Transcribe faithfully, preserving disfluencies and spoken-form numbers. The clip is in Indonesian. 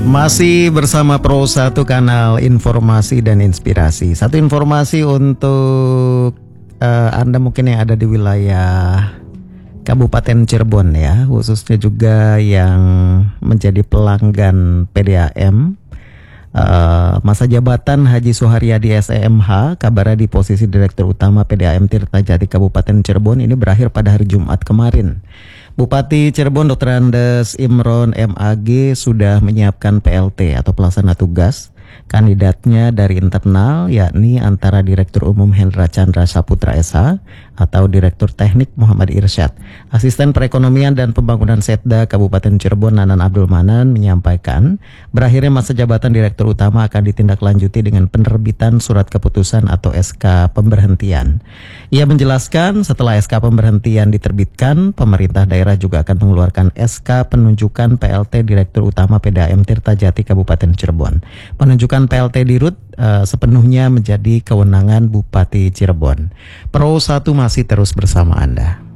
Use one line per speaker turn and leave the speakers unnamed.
Masih bersama Pro satu kanal informasi dan inspirasi. Satu informasi untuk uh, Anda mungkin yang ada di wilayah Kabupaten Cirebon ya, khususnya juga yang menjadi pelanggan P D A M. Uh, masa jabatan Haji Suharyadi S M H, kabarnya di posisi Direktur Utama P D A M Tirtajati Kabupaten Cirebon ini berakhir pada hari Jumat kemarin. Bupati Cirebon doktor Andes Imron M A G sudah menyiapkan P L T atau pelaksana tugas. Kandidatnya dari internal yakni antara Direktur Umum Hendra Chandra Saputra S H atau Direktur Teknik Muhammad Irsyad. Asisten Perekonomian dan Pembangunan Setda Kabupaten Cirebon Nanan Abdul Manan menyampaikan berakhirnya masa jabatan Direktur Utama akan ditindaklanjuti dengan penerbitan surat keputusan atau S K pemberhentian. Ia menjelaskan setelah S K pemberhentian diterbitkan, pemerintah daerah juga akan mengeluarkan S K penunjukan P L T Direktur Utama P D A M Tirtajati Kabupaten Cirebon. Penunjukan P L T Dirut uh, sepenuhnya menjadi kewenangan Bupati Cirebon. Pro satu masih terus bersama Anda.